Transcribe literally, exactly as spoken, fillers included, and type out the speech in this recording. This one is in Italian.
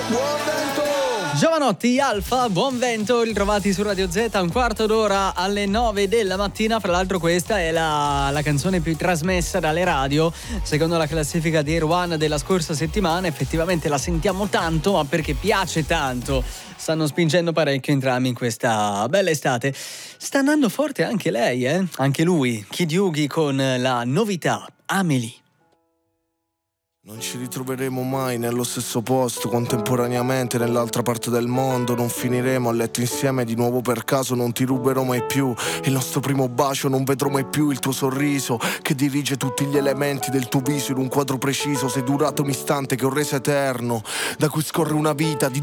Buon vento! Giovanotti, Alfa, buon vento, ritrovati su Radio Z, un quarto d'ora alle nove della mattina. Fra l'altro questa è la, la canzone più trasmessa dalle radio, secondo la classifica di Air One della scorsa settimana. Effettivamente la sentiamo tanto, ma perché piace tanto. Stanno spingendo parecchio entrambi in questa bella estate. Sta andando forte anche lei, eh? Anche lui, Kid Yugi con la novità, Amelie. Non ci ritroveremo mai nello stesso posto, contemporaneamente nell'altra parte del mondo. Non finiremo a letto insieme di nuovo per caso, non ti ruberò mai più il nostro primo bacio, non vedrò mai più il tuo sorriso che dirige tutti gli elementi del tuo viso in un quadro preciso. Sei durato un istante che ho reso eterno, da cui scorre una vita di